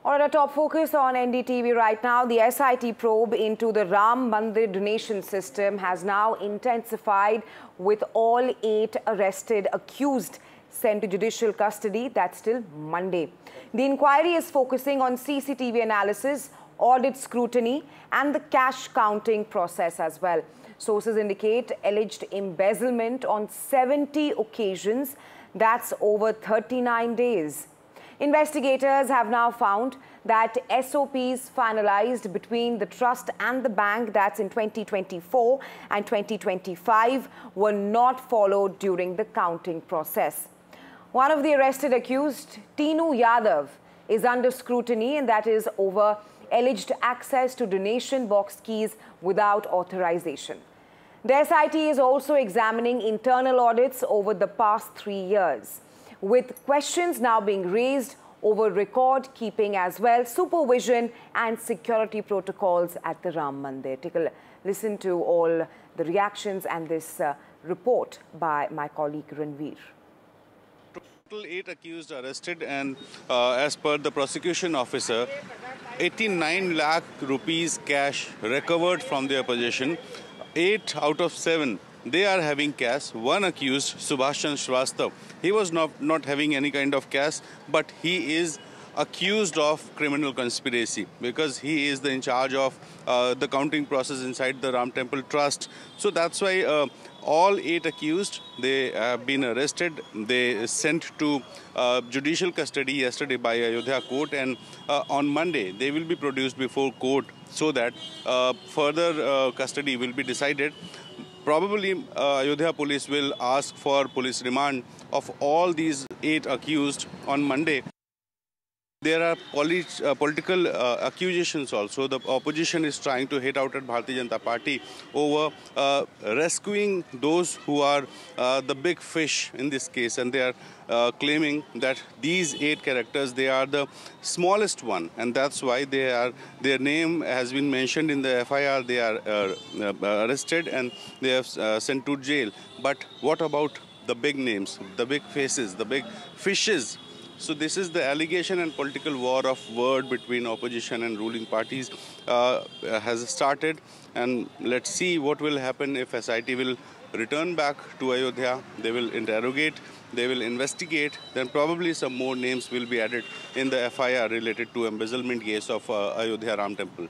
All right, our top focus on NDTV right now. The SIT probe into the Ram Mandir donation system has now intensified with all 8 arrested accused sent to judicial custody. That's till Monday. The inquiry is focusing on CCTV analysis, audit scrutiny and the cash counting process as well. Sources indicate alleged embezzlement on 70 occasions. That's over 39 days. Investigators have now found that SOPs finalized between the trust and the bank, that's in 2024 and 2025, were not followed during the counting process. One of the arrested accused, Tinu Yadav, is under scrutiny, and that is over alleged access to donation box keys without authorization. The SIT is also examining internal audits over the past 3 years, with questions now being raised over record keeping as well, supervision and security protocols at the Ram Mandir. Take a listen to all the reactions and this report by my colleague Ranveer. Total 8 accused arrested, and as per the prosecution officer, 89 lakh rupees cash recovered from their possession. 8 out of 7 they are having cash. One accused, Subhashan Shrivastava, he was not having any kind of cash, but he is accused of criminal conspiracy because he is in charge of the counting process inside the Ram Temple Trust. So that's why all 8 accused, they have been arrested. They sent to judicial custody yesterday by Ayodhya court, and on Monday they will be produced before court so that further custody will be decided. Probably Ayodhya police will ask for police remand of all these 8 accused on Monday. There are political accusations also. The opposition is trying to hit out at Bharatiya Janata Party over rescuing those who are the big fish in this case, and they are claiming that these 8 characters, they are the smallest one, and that's why their name has been mentioned in the FIR. They are arrested and they have sent to jail. But what about the big names, the big faces, the big fishes? So this is the allegation, and political war of word between opposition and ruling parties has started. And let's see what will happen if SIT will return back to Ayodhya. They will interrogate, they will investigate, then probably some more names will be added in the FIR related to embezzlement case of Ayodhya Ram Temple.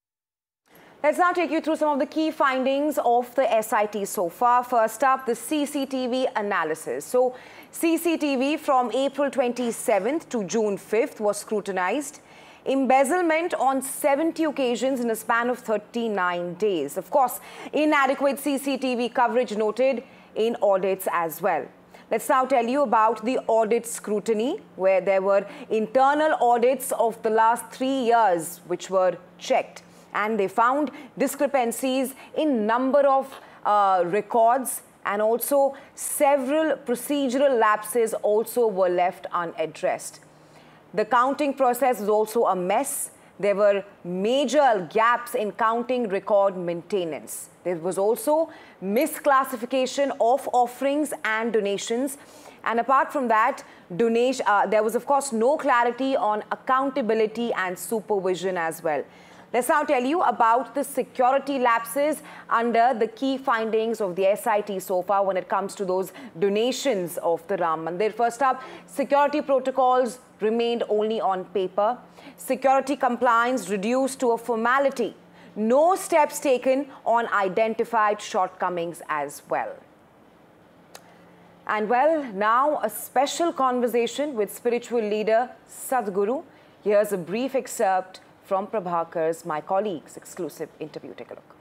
Let's now take you through some of the key findings of the SIT so far. First up, the CCTV analysis. So, CCTV from April 27th to June 5th was scrutinized. Embezzlement on 70 occasions in a span of 39 days. Of course, inadequate CCTV coverage noted in audits as well. Let's now tell you about the audit scrutiny, where there were internal audits of the last 3 years which were checked. And they found discrepancies in number of records, and also several procedural lapses also were left unaddressed. The counting process was also a mess. There were major gaps in counting record maintenance. There was also misclassification of offerings and donations. And apart from that, there was of course no clarity on accountability and supervision as well. Let's now tell you about the security lapses under the key findings of the SIT so far when it comes to those donations of the Ram Mandir. First up, security protocols remained only on paper. Security compliance reduced to a formality. No steps taken on identified shortcomings as well. And well, now a special conversation with spiritual leader Sadhguru. Here's a brief excerpt from Prabhakar's, my colleague's exclusive interview. Take a look.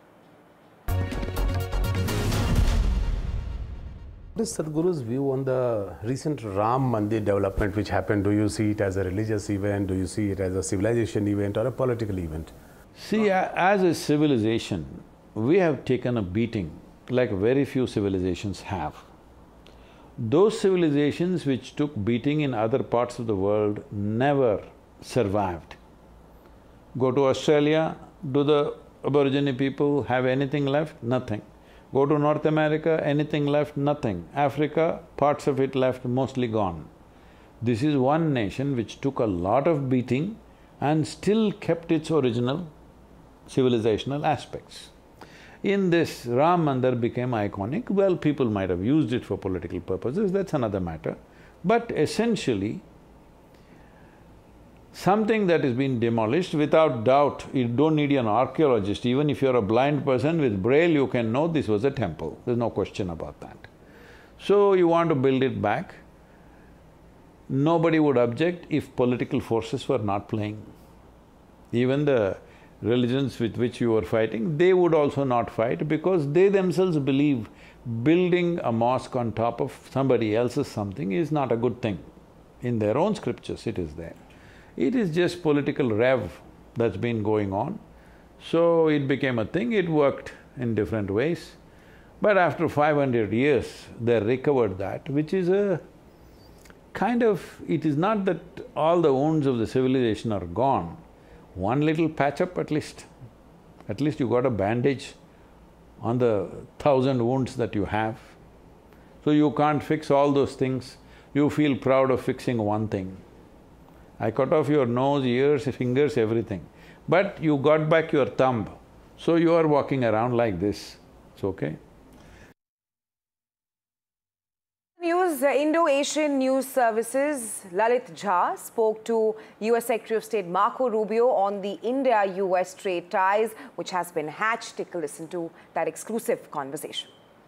What is Sadhguru's view on the recent Ram Mandir development which happened? Do you see it as a religious event? Do you see it as a civilization event or a political event? See, as a civilization, we have taken a beating like very few civilizations have. Those civilizations which took beating in other parts of the world never survived. Go to Australia, do the Aborigine people have anything left? Nothing. Go to North America, anything left? Nothing. Africa, parts of it left, mostly gone. This is one nation which took a lot of beating and still kept its original civilizational aspects. In this, Ram Mandir became iconic. Well, people might have used it for political purposes, that's another matter. But essentially, something that has been demolished, without doubt, you don't need an archaeologist. Even if you're a blind person with braille, you can know this was a temple. There's no question about that. So you want to build it back. Nobody would object if political forces were not playing. Even the religions with which you were fighting, they would also not fight because they themselves believe building a mosque on top of somebody else's something is not a good thing. In their own scriptures, it is there. It is just political rev that's been going on. So it became a thing, it worked in different ways. But after 500 years, they recovered that, which is a kind of… it is not that all the wounds of the civilization are gone. One little patch-up at least. At least you got a bandage on the 1,000 wounds that you have. So you can't fix all those things, you feel proud of fixing one thing. I cut off your nose, ears, fingers, everything. But you got back your thumb, so you are walking around like this, it's okay. Indo-Asian News Services Lalit Jha spoke to US Secretary of State Marco Rubio on the India-US trade ties, which has been hatched. Take a listen to that exclusive conversation.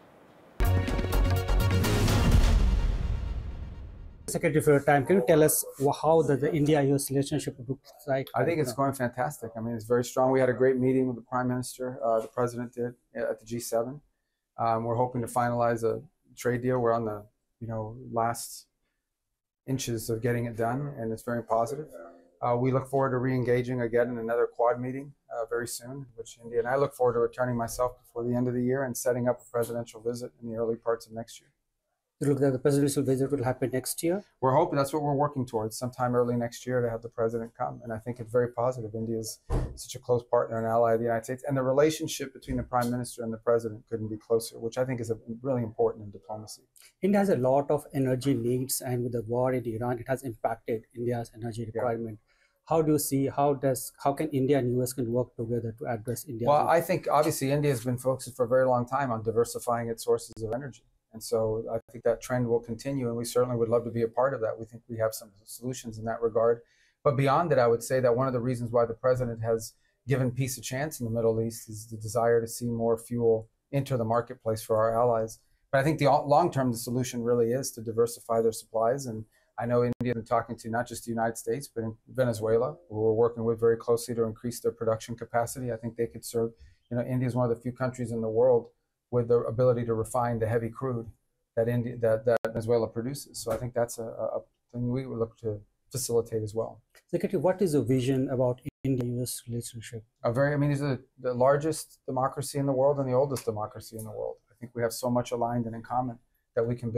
Secretary, for your time, can you tell us how the India-US relationship looks like? I think it's going fantastic. I mean, it's very strong. We had a great meeting with the Prime Minister, the President did, at the G7. We're hoping to finalize a trade deal. We're on the last inches of getting it done, and it's very positive. We look forward to re-engaging again in another Quad meeting very soon, which India and I look forward to returning myself before the end of the year and setting up a presidential visit in the early parts of next year. You look that the presidential visit will happen next year? We're hoping, that's what we're working towards, sometime early next year to have the president come. And I think it's very positive. India is such a close partner and ally of the United States. And the relationship between the prime minister and the president couldn't be closer, which I think is really important in diplomacy. India has a lot of energy needs, and with the war in Iran, it has impacted India's energy requirement. Yeah. How do you see, how can India and US can work together to address India? Well, I think obviously India has been focused for a very long time on diversifying its sources of energy. And so I think that trend will continue, and we certainly would love to be a part of that. We think we have some solutions in that regard. But beyond it, I would say that one of the reasons why the president has given peace a chance in the Middle East is the desire to see more fuel enter the marketplace for our allies. But I think the long-term, the solution really is to diversify their supplies. And I know India has been talking to not just the United States, but in Venezuela, who we're working with very closely to increase their production capacity. I think they could serve, India is one of the few countries in the world with the ability to refine the heavy crude that Venezuela produces. So I think that's a thing we would look to facilitate as well. Secretary, what is your vision about India-US relationship? These are the largest democracy in the world and the oldest democracy in the world. I think we have so much aligned and in common that we can build